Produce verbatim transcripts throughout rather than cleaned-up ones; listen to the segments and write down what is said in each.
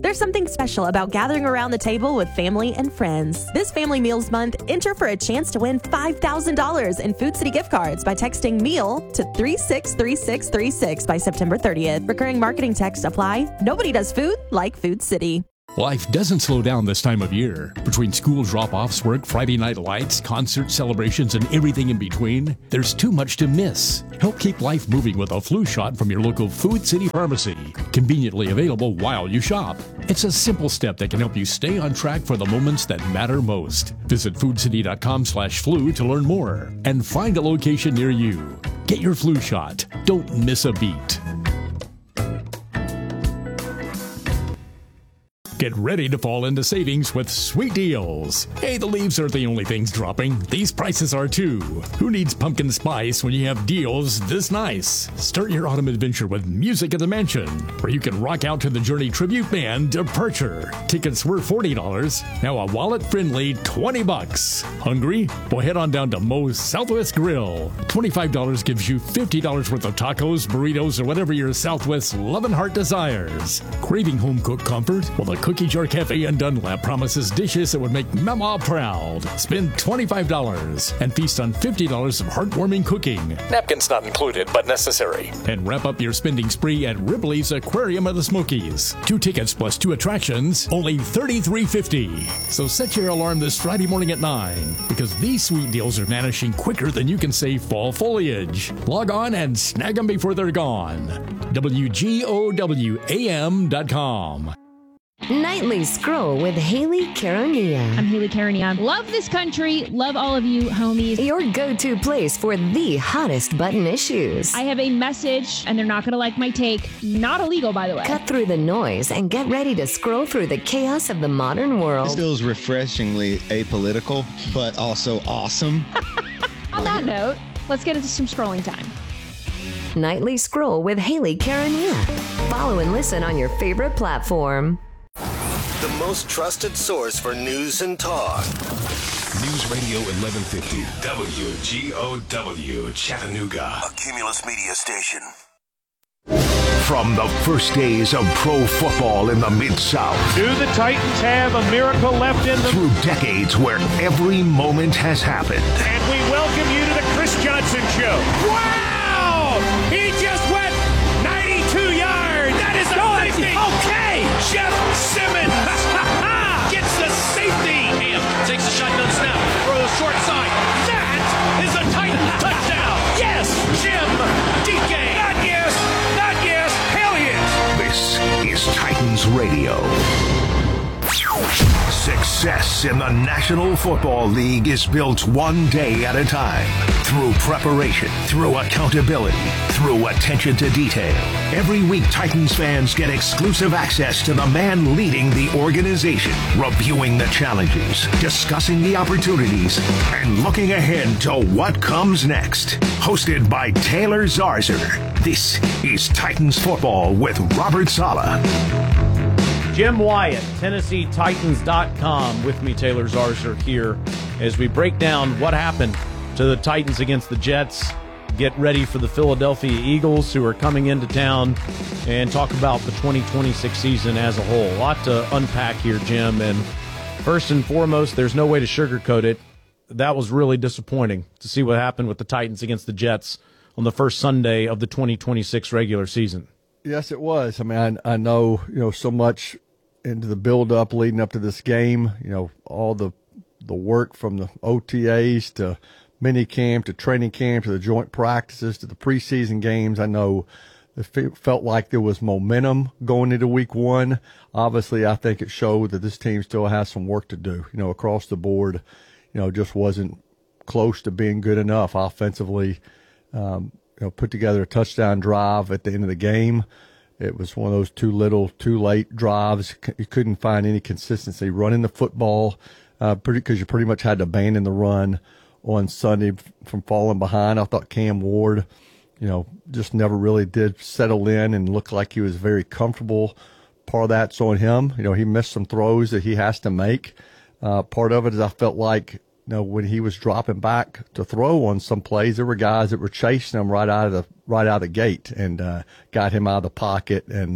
There's something special about gathering around the table with family and friends. This Family Meals Month, enter for a chance to win five thousand dollars in Food City gift cards by texting MEAL to three six three six three six by September thirtieth. Recurring marketing text apply. Nobody does food like Food City. Life doesn't slow down this time of year. Between school drop-offs, work, Friday night lights, concert celebrations, and everything in between, there's too much to miss. Help keep life moving with a flu shot from your local Food City pharmacy. Conveniently available while you shop. It's a simple step that can help you stay on track for the moments that matter most. Visit foodcity.com slash flu to learn more and find a location near you. Get your flu shot. Don't miss a beat. Get ready to fall into savings with sweet deals. Hey, the leaves aren't the only things dropping. These prices are too. Who needs pumpkin spice when you have deals this nice? Start your autumn adventure with Music at the Mansion, where you can rock out to the Journey tribute band Departure. Tickets were forty dollars. Now a wallet-friendly twenty bucks. Hungry? Well, head on down to Moe's Southwest Grill. twenty-five dollars gives you fifty dollars worth of tacos, burritos, or whatever your Southwest loving heart desires. Craving home-cooked comfort? Well, the Cookie Jar Cafe in Dunlap promises dishes that would make Mama proud. Spend twenty-five dollars and feast on fifty dollars of heartwarming cooking. Napkins not included, but necessary. And wrap up your spending spree at Ripley's Aquarium of the Smokies. Two tickets plus two attractions, only thirty-three fifty. So set your alarm this Friday morning at nine, because these sweet deals are vanishing quicker than you can save fall foliage. Log on and snag them before they're gone. W G O W A M dot com. Nightly Scroll with Haley Caronia. I'm Haley Caronia. Love this country. Love all of you, homies. Your go-to place for the hottest button issues. I have a message, and they're not going to like my take. Not illegal, by the way. Cut through the noise and get ready to scroll through the chaos of the modern world. This feels refreshingly apolitical, but also awesome. On that note, let's get into some scrolling time. Nightly Scroll with Haley Caronia. Follow and listen on your favorite platform. The most trusted source for news and talk. News Radio eleven fifty, W G O W, Chattanooga. A Cumulus Media station. From the first days of pro football in the Mid-South. Do the Titans have a miracle left in them? Through decades where every moment has happened. And we welcome you to the Chris Johnson Show. Wow! He just went ninety-two yards. That is amazing. Okay, Jeff Simmons gets the safety. Ham takes the shotgun snap, throws short side. That is a Titan touchdown. Yes, Jim D K. Not yes, not yes, hell yes. This is Titans Radio. Success in the National Football League is built one day at a time. Through preparation, through accountability, through attention to detail. Every week, Titans fans get exclusive access to the man leading the organization, reviewing the challenges, discussing the opportunities, and looking ahead to what comes next. Hosted by Taylor Zarzour. This is Titans Football with Robert Saleh. Jim Wyatt, Tennessee Titans dot com, with me, Taylor Zarzour, here as we break down what happened to the Titans against the Jets, get ready for the Philadelphia Eagles, who are coming into town, and talk about the twenty twenty-six season as a whole. A lot to unpack here, Jim, and first and foremost, there's no way to sugarcoat it. That was really disappointing to see what happened with the Titans against the Jets on the first Sunday of the twenty twenty-six regular season. Yes, it was. I mean, I, I know, you know, so much into the build-up leading up to this game, you know, all the the work from the O T As to mini camp to training camp to the joint practices to the preseason games. I know it felt like there was momentum going into week one. Obviously, I think it showed that this team still has some work to do, you know, across the board. You know, just wasn't close to being good enough offensively. Um, you know, put together a touchdown drive at the end of the game. It was one of those too little, too late drives. You couldn't find any consistency running the football, uh, because you pretty much had to abandon the run on Sunday from falling behind. I thought Cam Ward, you know, just never really did settle in and look like he was very comfortable. Part of that's on him. You know, he missed some throws that he has to make. Uh, part of it is I felt like, you know, when he was dropping back to throw on some plays, there were guys that were chasing him right out of the right out of the gate and uh, got him out of the pocket and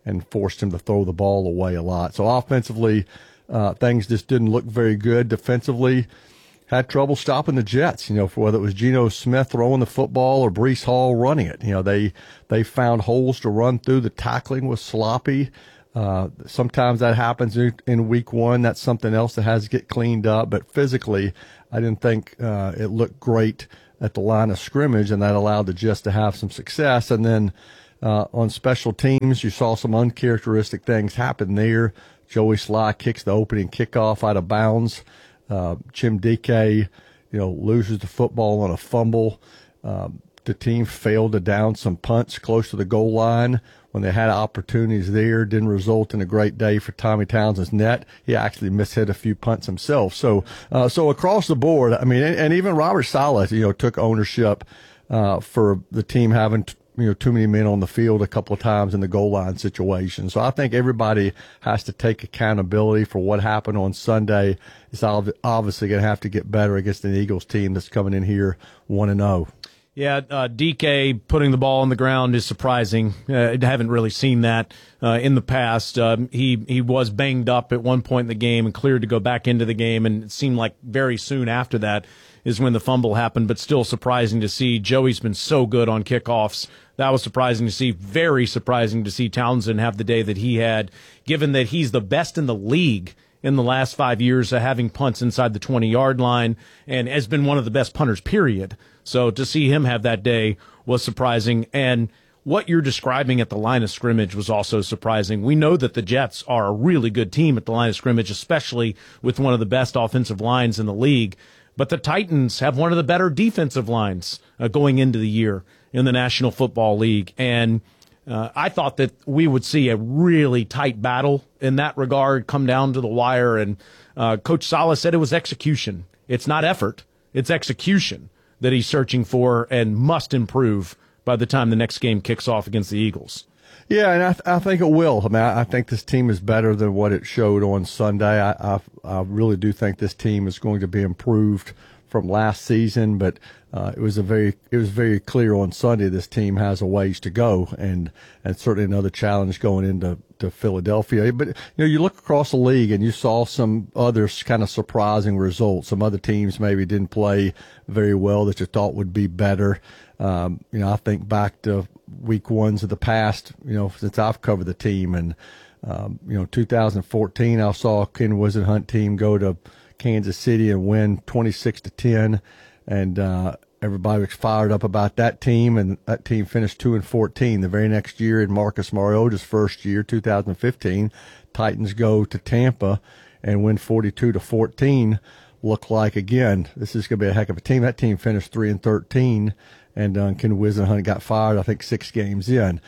and forced him to throw the ball away a lot. So offensively, uh, things just didn't look very good. Defensively, had trouble stopping the Jets, you know, for whether it was Geno Smith throwing the football or Breece Hall running it. You know, they they found holes to run through. The tackling was sloppy. Uh, sometimes that happens in, in week one. That's something else that has to get cleaned up. But physically, I didn't think uh, it looked great at the line of scrimmage, and that allowed the Jets to have some success. And then uh, on special teams, you saw some uncharacteristic things happen there. Joey Sly kicks the opening kickoff out of bounds. Uh, Jim D K, you know, loses the football on a fumble. Uh, the team failed to down some punts close to the goal line when they had opportunities there. Didn't result in a great day for Tommy Townsend's net. He actually mishit a few punts himself. So, uh, so across the board, I mean, and, and even Robert Saleh, you know, took ownership uh, for the team having t- you know, too many men on the field a couple of times in the goal line situation. So I think everybody has to take accountability for what happened on Sunday. It's obviously going to have to get better against an Eagles team that's coming in here one and oh. Yeah, uh, D K putting the ball on the ground is surprising. Uh, I haven't really seen that uh, in the past. Um, he he was banged up at one point in the game and cleared to go back into the game, and it seemed like very soon after that is when the fumble happened, but still surprising to see. Joey's been so good on kickoffs. That was surprising to see. Very surprising to see Townsend have the day that he had, given that he's the best in the league in the last five years of having punts inside the twenty-yard line and has been one of the best punters, period. So to see him have that day was surprising. And what you're describing at the line of scrimmage was also surprising. We know that the Jets are a really good team at the line of scrimmage, especially with one of the best offensive lines in the league. But the Titans have one of the better defensive lines uh, going into the year in the National Football League. And uh, I thought that we would see a really tight battle in that regard come down to the wire. And uh, Coach Saleh said it was execution. It's not effort. It's execution that he's searching for and must improve by the time the next game kicks off against the Eagles. Yeah, and I, th- I think it will. I mean, I, I think this team is better than what it showed on Sunday. I, I, I really do think this team is going to be improved from last season, but uh, it was a very it was very clear on Sunday this team has a ways to go, and and certainly another challenge going into to Philadelphia. But you know, you look across the league and you saw some other kind of surprising results. Some other teams maybe didn't play very well that you thought would be better. Um, you know, I think back to week ones of the past, you know, since I've covered the team, and um, you know, two thousand fourteen, I saw Ken Wisenhunt team go to Kansas City and win twenty-six to ten, and uh, everybody was fired up about that team, and that team finished two and fourteen. The very next year, in Marcus Mariota's first year, two thousand fifteen, Titans go to Tampa and win forty-two to fourteen. Look like again, this is going to be a heck of a team. That team finished three and thirteen, and uh, Ken Wisenhunt got fired, I think, six games in.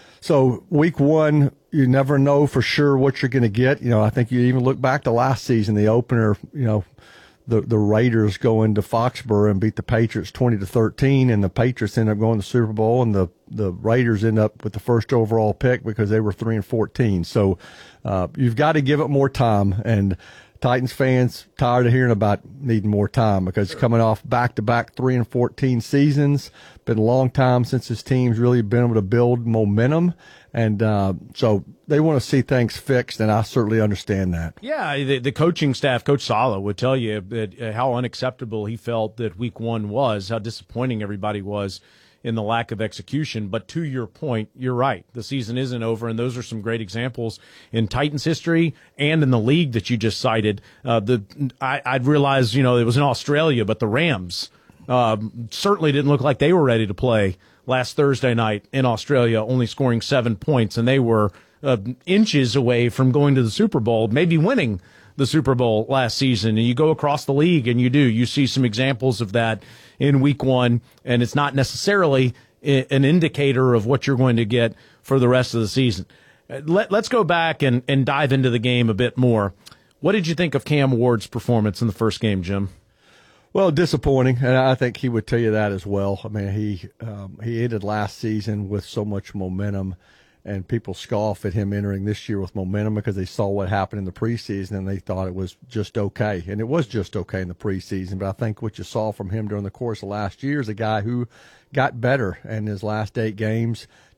So week one, you never know for sure what you're going to get. You know, I think you even look back to last season, the opener, you know, the the Raiders go into Foxborough and beat the Patriots twenty to thirteen, and the Patriots end up going to the Super Bowl, and the, the Raiders end up with the first overall pick because they were three and fourteen. So uh, you've got to give it more time, and Titans fans tired of hearing about needing more time because coming off back-to-back three and fourteen seasons, been a long time since this team's really been able to build momentum, and uh, so they want to see things fixed, and I certainly understand that. Yeah, the, the coaching staff, Coach Saleh, would tell you that, uh, how unacceptable he felt that week one was, how disappointing everybody was in the lack of execution. But to your point, you're right. The season isn't over, and those are some great examples in Titans history and in the league that you just cited. Uh, the I, I'd realize, you know, it was in Australia, but the Rams um, certainly didn't look like they were ready to play last Thursday night in Australia, only scoring seven points, and they were uh, inches away from going to the Super Bowl, maybe winning the Super Bowl last season. And you go across the league and you do, you see some examples of that in week one, and it's not necessarily an indicator of what you're going to get for the rest of the season. Let, let's go back and, and dive into the game a bit more. What did you think of Cam Ward's performance in the first game, Jim? Well, disappointing, and I think he would tell you that as well. I mean, he um, he ended last season with so much momentum, and people scoff at him entering this year with momentum because they saw what happened in the preseason and they thought it was just okay. And it was just okay in the preseason. But I think what you saw from him during the course of last year is a guy who got better in his last eight games,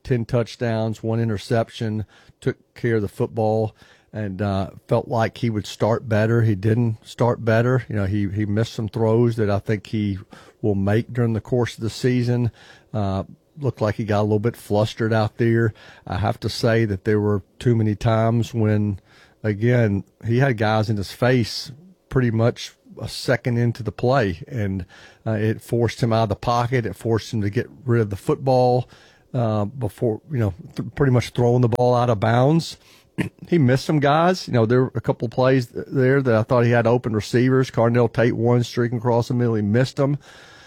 ten touchdowns, one interception, took care of the football, and uh, felt like he would start better. He didn't start better. You know, he, he missed some throws that I think he will make during the course of the season. Uh, looked like he got a little bit flustered out there. I have to say that there were too many times when, again, he had guys in his face pretty much a second into the play, and uh, it forced him out of the pocket. It forced him to get rid of the football uh, before, you know, th- pretty much throwing the ball out of bounds. He missed some guys. You know, there were a couple of plays there that I thought he had open receivers. Carnell Tate one streaking across the middle. He missed them.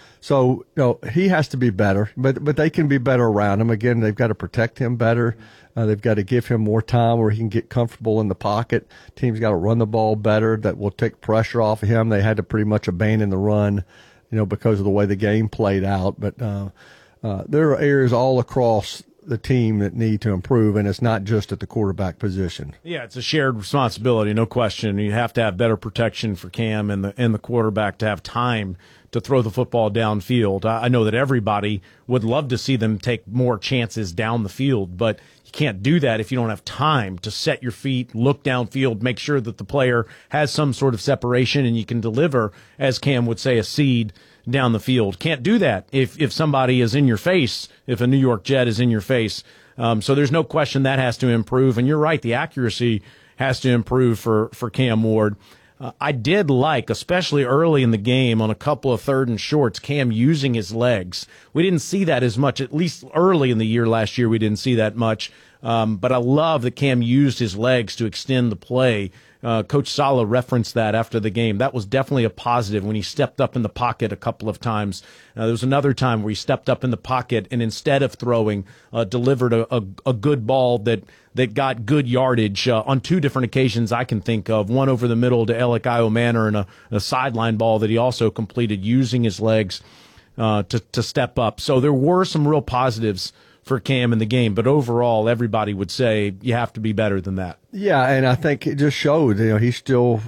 So, you know, he has to be better, but but they can be better around him. Again, they've got to protect him better. Uh, they've got to give him more time where he can get comfortable in the pocket. Team's got to run the ball better. That will take pressure off of him. They had to pretty much abandon the run, you know, because of the way the game played out. But uh, uh, there are areas all across the team that need to improve, and it's not just at the quarterback position. Yeah, it's a shared responsibility, no question. You have to have better protection for Cam and the and the quarterback to have time to throw the football downfield. I know that everybody would love to see them take more chances down the field, but you can't do that if you don't have time to set your feet, look downfield, make sure that the player has some sort of separation and you can deliver, as Cam would say, a seed down the field. Can't do that if, if somebody is in your face, if a New York Jet is in your face. Um, so there's no question that has to improve. And you're right, the accuracy has to improve for, for Cam Ward. Uh, I did like, especially early in the game on a couple of third and shorts, Cam using his legs. We didn't see that as much, at least early in the year last year, we didn't see that much. Um, but I love that Cam used his legs to extend the play. Uh, Coach Saleh referenced that after the game. That was definitely a positive when he stepped up in the pocket a couple of times. Uh, there was another time where he stepped up in the pocket and instead of throwing, uh, delivered a, a, a good ball that that got good yardage uh, on two different occasions I can think of. One over the middle to Alec Iomanner and a, a sideline ball that he also completed using his legs uh, to, to step up. So there were some real positives for Cam in the game, but overall, everybody would say you have to be better than that. Yeah, and I think it just showed, you know, he's still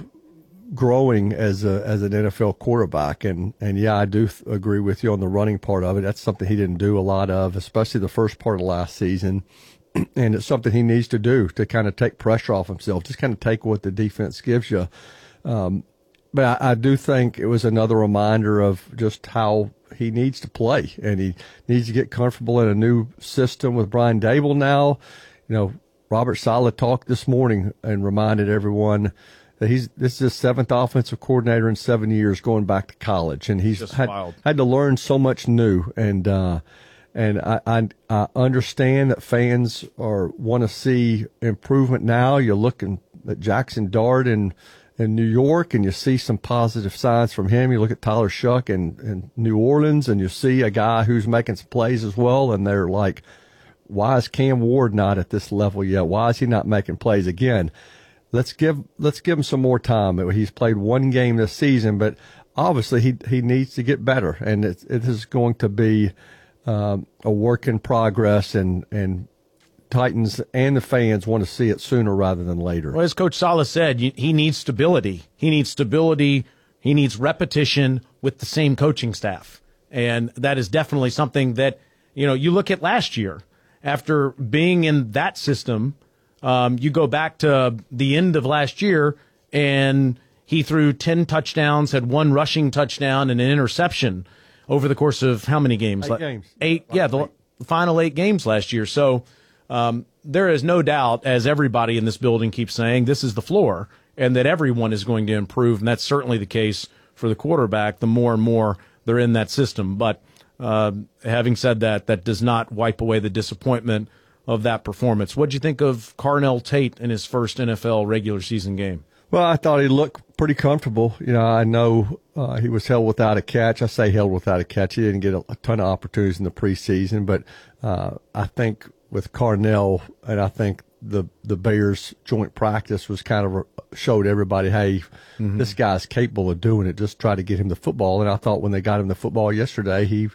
growing as a as an N F L quarterback, and and yeah, I do th- agree with you on the running part of it. That's something he didn't do a lot of, especially the first part of last season, and it's something he needs to do to kind of take pressure off himself, just kind of take what the defense gives you. Um, but I, I do think it was another reminder of just how he needs to play, and he needs to get comfortable in a new system with Brian Daboll now. You know, Robert Saleh talked this morning and reminded everyone that he's this is his seventh offensive coordinator in seven years going back to college, and he's had, had to learn so much new. And uh, and I, I I understand that fans are want to see improvement now. You're looking at Jackson Dart and in New York, and you see some positive signs from him. You look at Tyler Shuck in, in New Orleans, and you see a guy who's making some plays as well, and they're like, why is Cam Ward not at this level yet? Why is he not making plays? Again, let's give let's give him some more time. He's played one game this season, but obviously he he needs to get better, and it, it is going to be um, a work in progress, and and Titans and the fans want to see it sooner rather than later. Well, as Coach Saleh said, he needs stability. He needs stability. He needs repetition with the same coaching staff. And that is definitely something that, you know, you look at last year. After being in that system, um, you go back to the end of last year, and he threw ten touchdowns, had one rushing touchdown and an interception over the course of how many games? Eight games. Eight, yeah, the final eight games last year. So, Um, there is no doubt, as everybody in this building keeps saying, this is the floor, and that everyone is going to improve, and that's certainly the case for the quarterback the more and more they're in that system. But uh, having said that, that does not wipe away the disappointment of that performance. What did you think of Carnell Tate in his first N F L regular season game? Well, I thought he looked pretty comfortable. You know, I know uh, he was held without a catch. I say held without a catch. He didn't get a, a ton of opportunities in the preseason, but uh, I think with Carnell, and I think the the Bears joint practice was kind of showed everybody, hey, mm-hmm. this guy's capable of doing it. Just try to get him the football. And I thought when they got him the football yesterday, he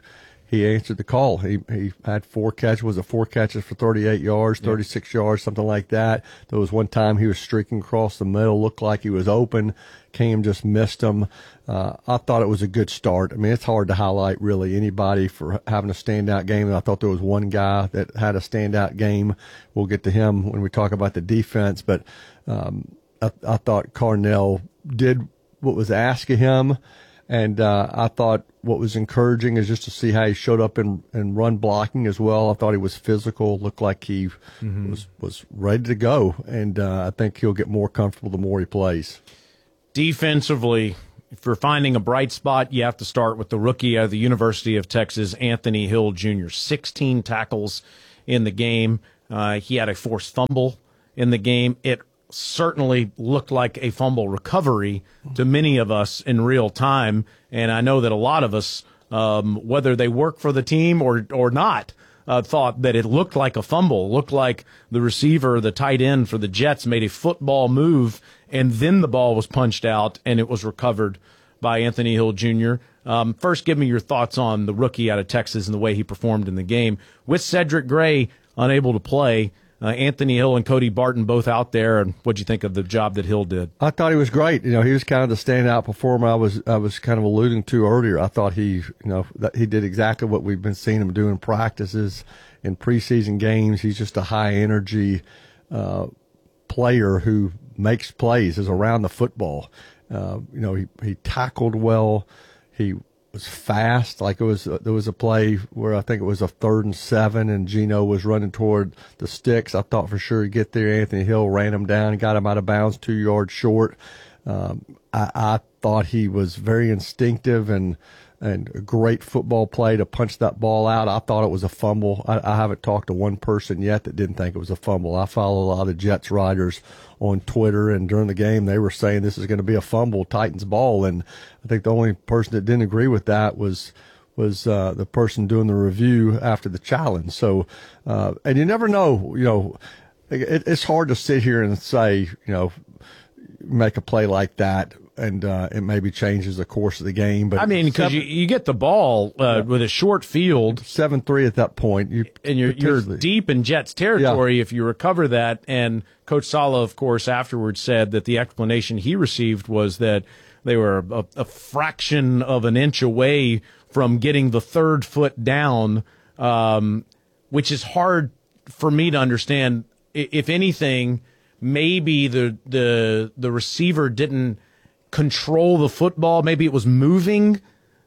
he answered the call. He he had four catches, was it four catches for thirty-eight yards, thirty-six yeah. yards, something like that. There was one time he was streaking across the middle, looked like he was open. Cam just missed him. Uh, I thought it was a good start. I mean, it's hard to highlight really anybody for having a standout game. And I thought there was one guy that had a standout game. We'll get to him when we talk about the defense. But um, I, I thought Carnell did what was asked of him. And uh, I thought what was encouraging is just to see how he showed up in, in run blocking as well. I thought he was physical, looked like he mm-hmm. was, was ready to go. And uh, I think he'll get more comfortable the more he plays. Defensively, if you're finding a bright spot, you have to start with the rookie out of the University of Texas, Anthony Hill Junior sixteen tackles in the game. Uh, he had a forced fumble in the game. It certainly looked like a fumble recovery to many of us in real time, and I know that a lot of us, um, whether they work for the team or or not, uh, thought that it looked like a fumble, looked like the receiver, the tight end for the Jets made a football move, and then the ball was punched out, and it was recovered by Anthony Hill Junior Um, first, give me your thoughts on the rookie out of Texas and the way he performed in the game. With Cedric Gray unable to play, Uh, Anthony Hill and Cody Barton both out there, and what'd you think of the job that Hill did? I thought he was great. You know, he was kind of the standout performer I was I was kind of alluding to earlier. I thought he, you know, that he did exactly what we've been seeing him do in practices, in preseason games. He's just a high energy uh, player who makes plays, is around the football. Uh, you know, he he tackled well. He was fast. Like it was, uh, there was a play where I think it was a third and seven, and Geno was running toward the sticks. I thought for sure he'd get there. Anthony Hill ran him down and got him out of bounds, two yards short. Um, I, I thought he was very instinctive and and a great football play to punch that ball out. I thought it was a fumble. I, I haven't talked to one person yet that didn't think it was a fumble. I follow a lot of Jets writers on Twitter, and during the game they were saying this is going to be a fumble, Titans ball, and I think the only person that didn't agree with that was was uh, the person doing the review after the challenge. So, uh, and you never know, you know, it, it's hard to sit here and say, you know, make a play like that, and uh, it maybe changes the course of the game. But I mean, because you, you get the ball uh, yeah. with a short field, seven three at that point, you, and you're you're deep in Jets territory. Yeah. If you recover that, and Coach Saleh, of course, afterwards said that the explanation he received was that they were a, a fraction of an inch away from getting the third foot down, um, which is hard for me to understand. If anything, maybe the the the receiver didn't control the football. Maybe it was moving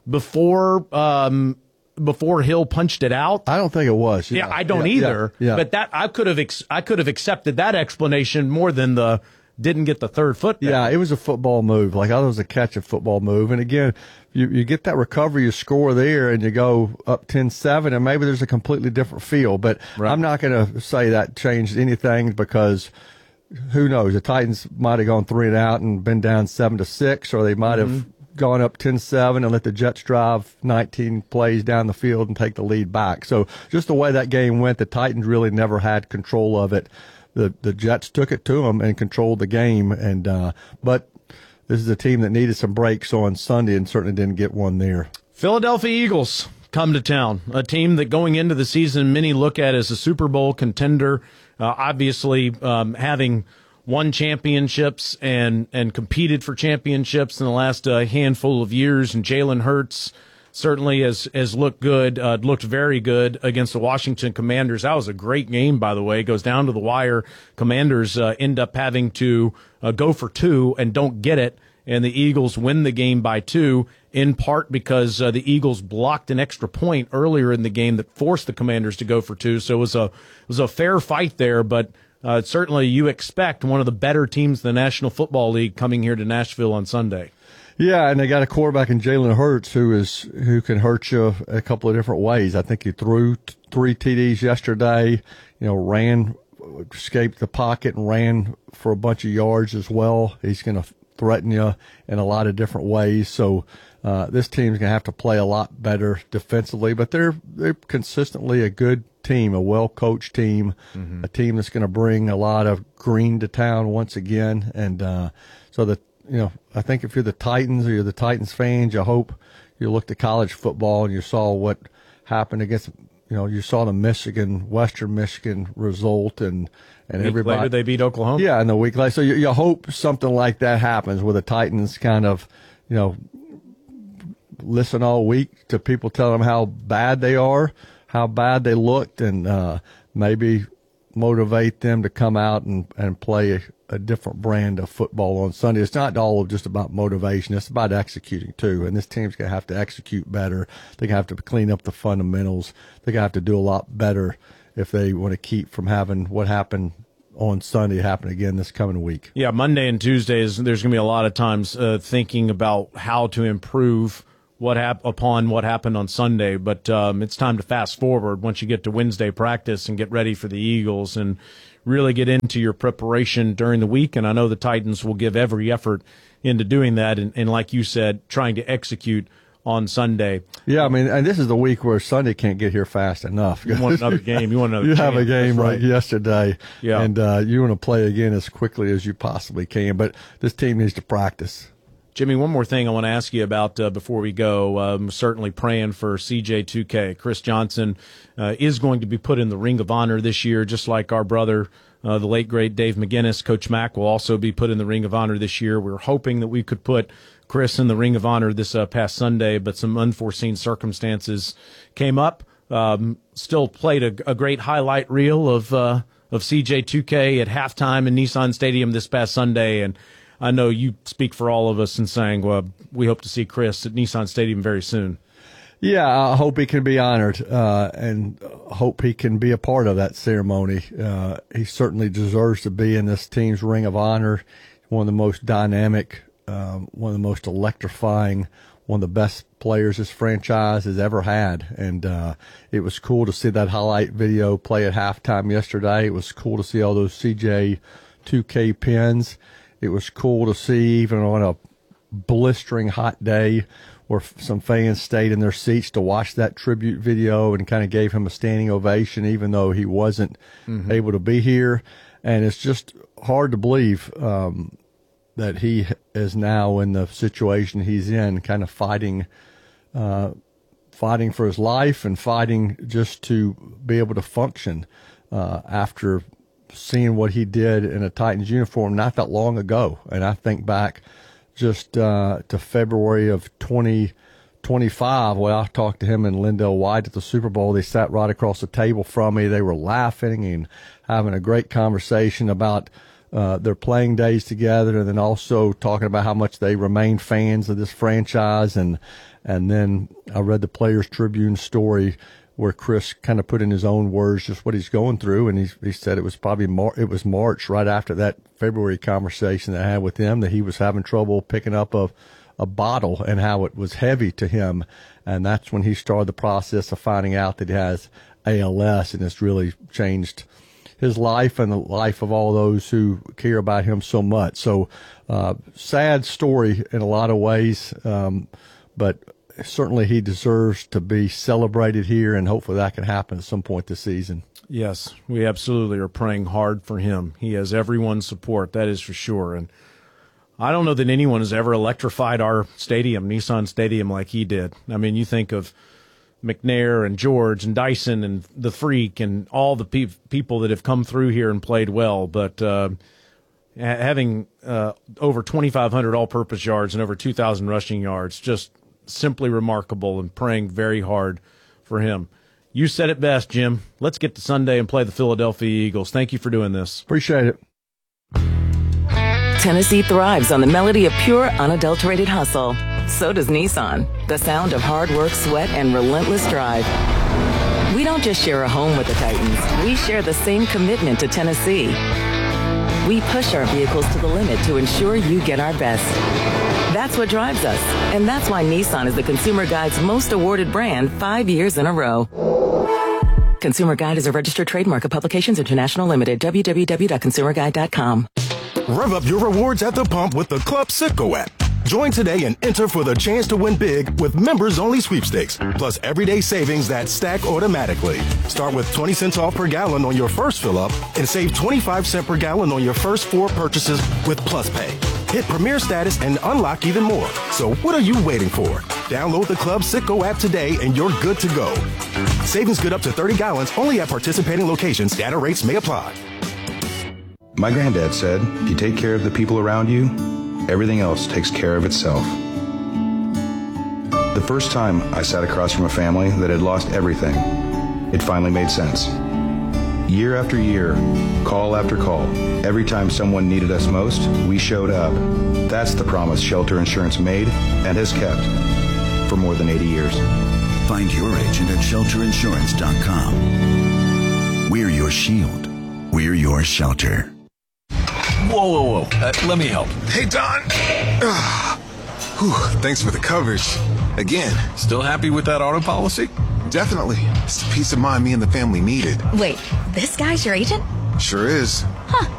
before um, before Hill punched it out. I don't think it was. Yeah, yeah I don't yeah, either. Yeah, yeah. But that I could have ex- I could have accepted that explanation more than the didn't get the third foot down. Yeah, it was a football move. Like I thought it was a catch a football move. And again, you you get that recovery, you score there, and you go up ten seven, and maybe there's a completely different feel. But right. I'm not going to say that changed anything, because who knows? The Titans might have gone three and out and been down seven to six, or they might have mm-hmm. gone up ten seven and let the Jets drive nineteen plays down the field and take the lead back. So just the way that game went, the Titans really never had control of it. The the Jets took it to them and controlled the game. And uh, but this is a team that needed some breaks on Sunday and certainly didn't get one there. Philadelphia Eagles come to town, a team that going into the season many look at as a Super Bowl contender. Uh, obviously, um, having won championships and, and competed for championships in the last uh, handful of years, and Jalen Hurts certainly has, has looked good, uh, looked very good against the Washington Commanders. That was a great game, by the way. It goes down to the wire. Commanders uh, end up having to uh, go for two and don't get it, and the Eagles win the game by two, in part because uh, the Eagles blocked an extra point earlier in the game that forced the Commanders to go for two. So it was a it was a fair fight there, but uh, certainly you expect one of the better teams in the National Football League coming here to Nashville on Sunday. Yeah, and they got a quarterback in Jalen Hurts who is who can hurt you a couple of different ways. I think he threw t- three T Ds yesterday. You know, ran, escaped the pocket and ran for a bunch of yards as well. He's going to threaten you in a lot of different ways. So uh, this team's going to have to play a lot better defensively, but they're they're consistently a good team, a well-coached team, mm-hmm. a team that's going to bring a lot of green to town once again. And uh, so that, you know, I think if you're the Titans or you're the Titans fans, you hope you looked at college football and you saw what happened against, you know, you saw the Michigan, Western Michigan result, and, and week everybody. Later they beat Oklahoma. Yeah, and the week later. So you, you hope something like that happens where the Titans kind of, you know, listen all week to people telling them how bad they are, how bad they looked, and uh, maybe motivate them to come out and, and play a, a different brand of football on Sunday. It's not all just about motivation. It's about executing, too. And this team's going to have to execute better. They're going to have to clean up the fundamentals. They're going to have to do a lot better if they want to keep from having what happened on Sunday happen again this coming week. Yeah, Monday and Tuesdays, there's going to be a lot of times uh, thinking about how to improve what hap- upon what happened on Sunday, but um, it's time to fast forward once you get to Wednesday practice and get ready for the Eagles and really get into your preparation during the week. And I know the Titans will give every effort into doing that, and, and like you said, trying to execute on Sunday. Yeah, I mean, and this is the week where Sunday can't get here fast enough. You want another game. You want another You chance. have a game That's like right. yesterday, Yeah. and uh, you want to play again as quickly as you possibly can. But this team needs to practice. Jimmy, one more thing I want to ask you about uh, before we go. I'm certainly praying for C J two K. Chris Johnson uh, is going to be put in the Ring of Honor this year, just like our brother, uh, the late, great Dave McGinnis. Coach Mack will also be put in the Ring of Honor this year. We're hoping that we could put Chris in the Ring of Honor this uh, past Sunday, but some unforeseen circumstances came up. Um, still played a, a great highlight reel of uh, of C J two K at halftime in Nissan Stadium this past Sunday, and I know you speak for all of us in saying, well, we hope to see Chris at Nissan Stadium very soon. Yeah, I hope he can be honored uh, and hope he can be a part of that ceremony. Uh, he certainly deserves to be in this team's Ring of Honor. One of the most dynamic, um, one of the most electrifying, one of the best players this franchise has ever had. And uh, it was cool to see that highlight video play at halftime yesterday. It was cool to see all those C J two K pins. It was cool to see, even on a blistering hot day, where some fans stayed in their seats to watch that tribute video and kind of gave him a standing ovation, even though he wasn't mm-hmm. able to be here. And it's just hard to believe um, that he is now in the situation he's in, kind of fighting, uh, fighting for his life and fighting just to be able to function uh, after seeing what he did in a Titans uniform not that long ago. And I think back just uh, to February of twenty twenty-five, where I talked to him and Lindell White at the Super Bowl. They sat right across the table from me. They were laughing and having a great conversation about uh, their playing days together, and then also talking about how much they remain fans of this franchise. And and then I read the Players Tribune story where Chris kind of put in his own words just what he's going through, and he he said it was probably Mar- it was March, right after that February conversation that I had with him, that he was having trouble picking up a a bottle and how it was heavy to him, and that's when he started the process of finding out that he has A L S, and it's really changed his life and the life of all those who care about him so much. So, uh, sad story in a lot of ways, um, but certainly he deserves to be celebrated here, and hopefully that can happen at some point this season. Yes, we absolutely are praying hard for him. He has everyone's support, that is for sure. And I don't know that anyone has ever electrified our stadium, Nissan Stadium, like he did. I mean, you think of McNair and George and Dyson and the Freak and all the pe- people that have come through here and played well, but uh, having uh, over twenty-five hundred all-purpose yards and over two thousand rushing yards, just simply remarkable, and praying very hard for him. You said it best, Jim. Let's get to Sunday and play the Philadelphia Eagles. Thank you for doing this. Appreciate it. Tennessee thrives on the melody of pure, unadulterated hustle. So does Nissan, the sound of hard work, sweat, and relentless drive. We don't just share a home with the Titans. We share the same commitment to Tennessee. We push our vehicles to the limit to ensure you get our best. That's what drives us, and that's why Nissan is the Consumer Guide's most awarded brand five years in a row. Consumer Guide is a registered trademark of Publications International Limited. w w w dot consumer guide dot com. Rev up your rewards at the pump with the Club Citgo app. Join today and enter for the chance to win big with members-only sweepstakes, plus everyday savings that stack automatically. Start with twenty cents off per gallon on your first fill-up and save twenty-five cents per gallon on your first four purchases with Plus Pay. Hit Premier status and unlock even more. So what are you waiting for? Download the Club Citgo app today and you're good to go. Savings good up to thirty gallons only at participating locations. Data rates may apply. My granddad said, if you take care of the people around you, everything else takes care of itself. The first time I sat across from a family that had lost everything, it finally made sense. Year after year, call after call, every time someone needed us most, we showed up. That's the promise Shelter Insurance made and has kept for more than eighty years. Find your agent at shelter insurance dot com. We're your shield. We're your shelter. Whoa, whoa, whoa. Uh, let me help. Hey, Don. Whew, thanks for the coverage. Again. Still happy with that auto policy? Definitely. It's the peace of mind me and the family needed. Wait, this guy's your agent? Sure is. Huh.